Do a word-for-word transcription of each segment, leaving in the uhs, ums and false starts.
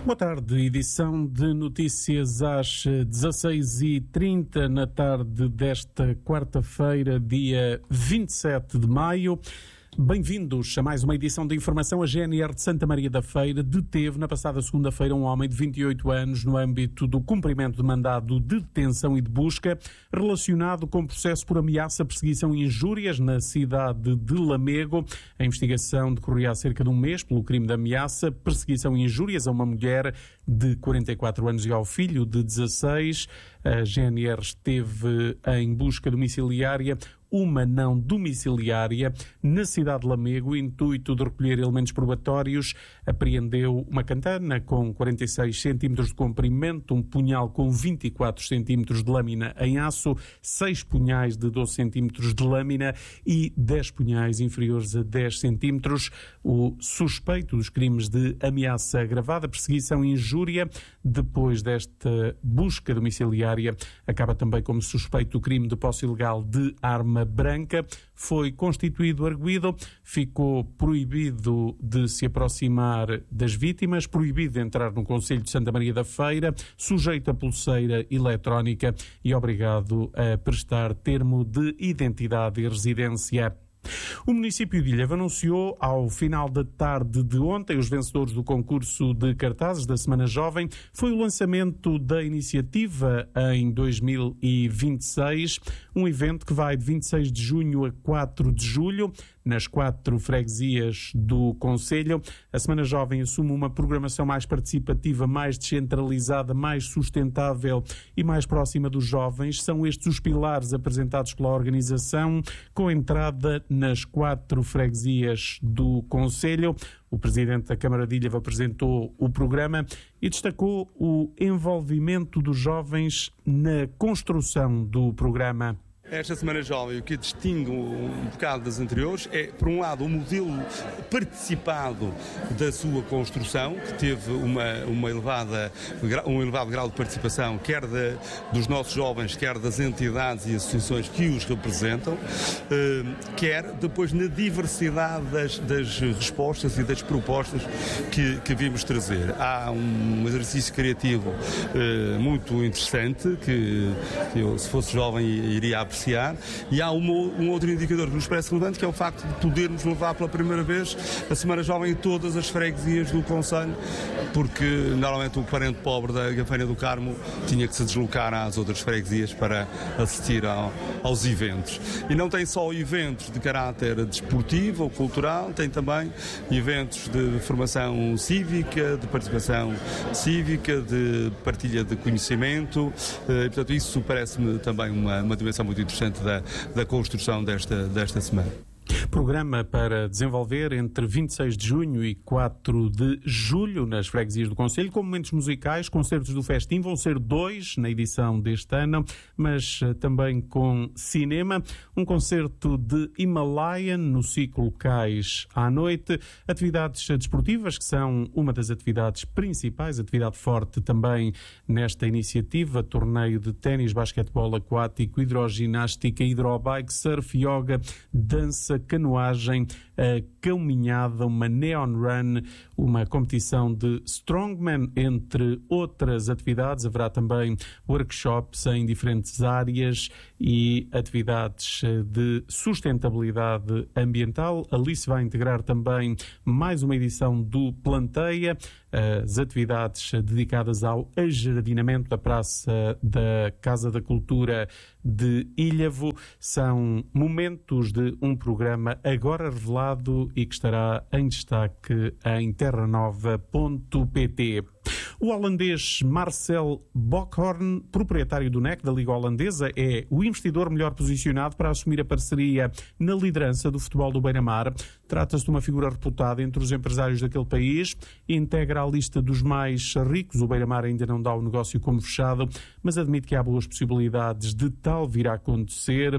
Boa tarde, edição de notícias às dezasseis e trinta na tarde desta quarta-feira, dia vinte e sete de maio. Bem-vindos a mais uma edição de informação. A G N R de Santa Maria da Feira deteve na passada segunda-feira um homem de vinte e oito anos no âmbito do cumprimento de mandado de detenção e de busca relacionado com processo por ameaça, perseguição e injúrias na cidade de Lamego. A investigação decorria há cerca de um mês pelo crime de ameaça, perseguição e injúrias a uma mulher de quarenta e quatro anos e ao filho de dezasseis. A G N R esteve em busca domiciliária, uma não domiciliária, na cidade de Lamego. O intuito de recolher elementos probatórios, apreendeu uma cantana com quarenta e seis centímetros de comprimento, um punhal com vinte e quatro centímetros de lâmina em aço, seis punhais de doze centímetros de lâmina e dez punhais inferiores a dez centímetros. O suspeito dos crimes de ameaça agravada, perseguição e injúria, depois desta busca domiciliária, acaba também como suspeito do crime de posse ilegal de arma branca. Foi constituído arguido, ficou proibido de se aproximar das vítimas, proibido de entrar no concelho de Santa Maria da Feira, sujeito a pulseira eletrónica e obrigado a prestar termo de identidade e residência. O município de Ilhavo anunciou ao final da tarde de ontem os vencedores do concurso de cartazes da Semana Jovem. Foi o lançamento da iniciativa em dois mil e vinte e seis, um evento que vai de vinte e seis de junho a quatro de julho, nas quatro freguesias do concelho. A Semana Jovem assume uma programação mais participativa, mais descentralizada, mais sustentável e mais próxima dos jovens. São estes os pilares apresentados pela organização, com entrada nas quatro freguesias do concelho. O presidente da Câmara de Ilhavo apresentou o programa e destacou o envolvimento dos jovens na construção do programa. Esta Semana Jovem, o que distingue um bocado das anteriores é, por um lado, o modelo participado da sua construção, que teve uma, uma elevada, um elevado grau de participação, quer de, dos nossos jovens, quer das entidades e associações que os representam, eh, quer depois na diversidade das, das respostas e das propostas que, que vimos trazer. Há um exercício criativo eh, muito interessante, que eu, se fosse jovem, iria apreciar. E há uma, um outro indicador que nos parece relevante, que é o facto de podermos levar pela primeira vez a Semana Jovem em todas as freguesias do concelho, porque normalmente o parente pobre da Gafeira do Carmo tinha que se deslocar às outras freguesias para assistir ao, aos eventos. E não tem só eventos de caráter desportivo ou cultural, tem também eventos de formação cívica, de participação cívica, de partilha de conhecimento, e, portanto, isso parece-me também uma, uma dimensão muito interessante Da, da construção desta, desta semana. Programa para desenvolver entre vinte e seis de junho e quatro de julho nas freguesias do concelho, com momentos musicais. Concertos do Festim vão ser dois na edição deste ano, mas uh, também com cinema. Um concerto de Himalayan no ciclo Cais à noite. Atividades desportivas, que são uma das atividades principais, atividade forte também nesta iniciativa. Torneio de ténis, basquetebol aquático, hidroginástica, hidrobike, surf, yoga, dança, canoagem, a caminhada, uma neon run, uma competição de strongman, entre outras atividades. Haverá também workshops em diferentes áreas e atividades de sustentabilidade ambiental. Ali se vai integrar também mais uma edição do Planteia, as atividades dedicadas ao ajardinamento da Praça da Casa da Cultura de Ilhavo. São momentos de um programa agora revelado e que estará em destaque em terra nova ponto pt. O holandês Marcel Bockhorn, proprietário do N E C, da Liga Holandesa, é o investidor melhor posicionado para assumir a parceria na liderança do futebol do Beira-Mar. Trata-se de uma figura reputada entre os empresários daquele país, integra a lista dos mais ricos. O Beira-Mar ainda não dá o negócio como fechado, mas admite que há boas possibilidades de tal vir a acontecer.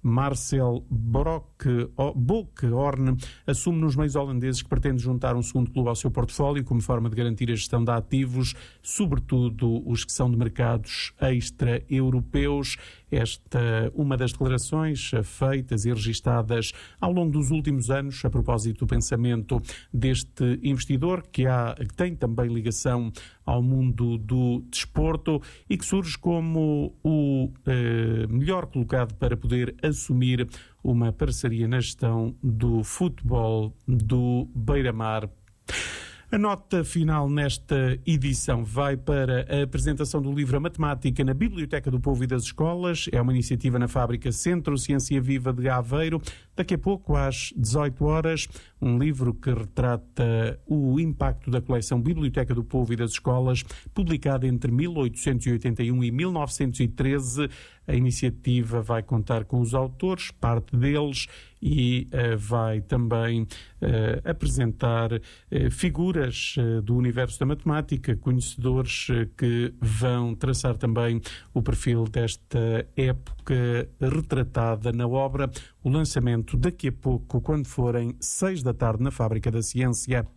Marcel Bockhorn assume nos meios holandeses que pretende juntar um segundo clube ao seu portfólio como forma de garantir a gestão de ativos, sobretudo os que são de mercados extra-europeus. esta uma das declarações feitas e registadas ao longo dos últimos anos, a propósito do pensamento deste investidor, que, há, que tem também ligação ao mundo do desporto e que surge como o eh, melhor colocado para poder assumir uma parceria na gestão do futebol do Beira-Mar. A nota final nesta edição vai para a apresentação do livro A Matemática na Biblioteca do Povo e das Escolas. É uma iniciativa na Fábrica Centro Ciência Viva de Aveiro. Daqui a pouco, às dezoito horas, um livro que retrata o impacto da coleção Biblioteca do Povo e das Escolas, publicada entre mil oitocentos e oitenta e um e mil novecentos e treze. A iniciativa vai contar com os autores, parte deles, e uh, vai também uh, apresentar uh, figuras uh, do universo da matemática, conhecedores uh, que vão traçar também o perfil desta época retratada na obra. O lançamento daqui a pouco, quando forem seis da tarde, na Fábrica da Ciência.